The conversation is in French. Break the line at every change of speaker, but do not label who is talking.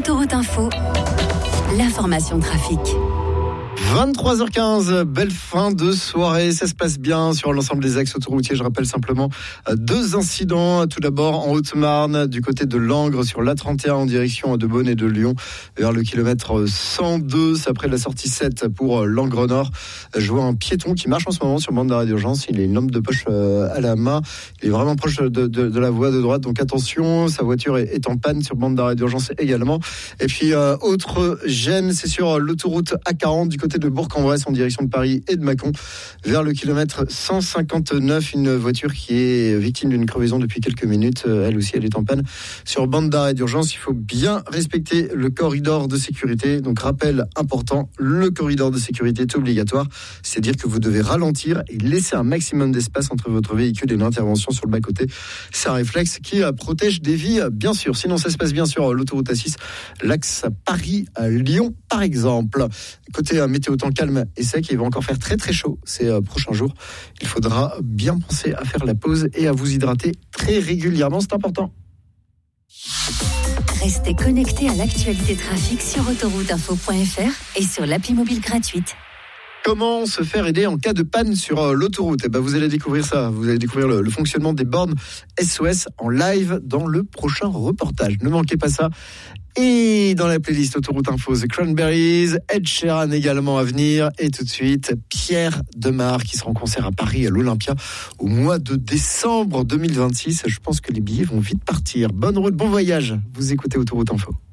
Autoroute Info, l'information trafic.
23h15, belle fin de soirée, ça se passe bien sur l'ensemble des axes autoroutiers. Je rappelle simplement 2 incidents. Tout d'abord en Haute-Marne, du côté de Langres sur l'A31 en direction de Beaune et de Lyon, vers le kilomètre 102, c'est après la sortie 7 pour Langres Nord. Je vois un piéton qui marche en ce moment sur bande d'arrêt d'urgence. Il a une lampe de poche à la main. Il est vraiment proche de la voie de droite, donc attention, sa voiture est en panne sur bande d'arrêt d'urgence également. Et puis autre gêne, c'est sur l'autoroute A40 du côté de Bourg-en-Bresse en direction de Paris et de Mâcon, vers le kilomètre 159, une voiture qui est victime d'une crevaison depuis quelques minutes. Elle aussi, elle est en panne sur bande d'arrêt d'urgence. Il faut bien respecter le corridor de sécurité. Donc rappel important, le corridor de sécurité est obligatoire, c'est-à-dire que vous devez ralentir et laisser un maximum d'espace entre votre véhicule et l'intervention sur le bas-côté. C'est un réflexe qui protège des vies, bien sûr. Sinon, ça se passe bien sur l'autoroute A6, l'axe Paris-Lyon, par exemple. Côté météo, temps calme et sec, il va encore faire très très chaud ces prochains jours. Il faudra bien penser à faire la pause et à vous hydrater très régulièrement, c'est important.
Restez connectés à l'actualité trafic sur autorouteinfo.fr et sur l'appli mobile gratuite.
Comment se faire aider en cas de panne sur l'autoroute ? Eh ben, vous allez découvrir ça. Vous allez découvrir le fonctionnement des bornes SOS en live dans le prochain reportage. Ne manquez pas ça. Et dans la playlist Autoroute Info, The Cranberries, Ed Sheeran également à venir. Et tout de suite, Pierre Demar qui sera en concert à Paris à l'Olympia au mois de décembre 2026. Je pense que les billets vont vite partir. Bonne route, bon voyage. Vous écoutez Autoroute Info.